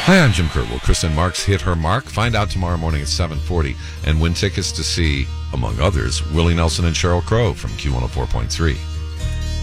Hi, I'm Jim Kirk. Will Kristen Marks hit her mark? Find out tomorrow morning at 7:40 and win tickets to see, among others, Willie Nelson and Sheryl Crow from Q104.3.